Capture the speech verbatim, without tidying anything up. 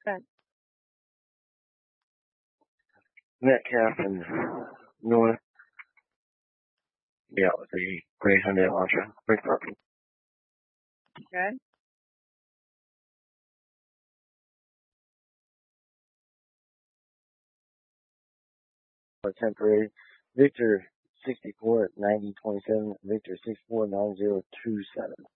Okay. Metcalf and North. Yeah, the Great Hyundai Elantra. Great purple. Okay. Temporary. Victor sixty-four ninety twenty-seven. Victor six four nine zero two seven.